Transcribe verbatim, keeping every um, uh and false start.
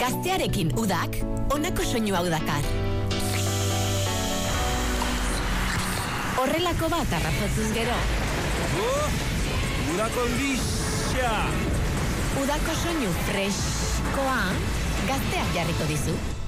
Gaztearekin udak, honako soinu hau dakar. Horrelako bat arrapotuz gero. Oh, udako bixa! Udako soinu freskoa, gazteak jarriko dizu.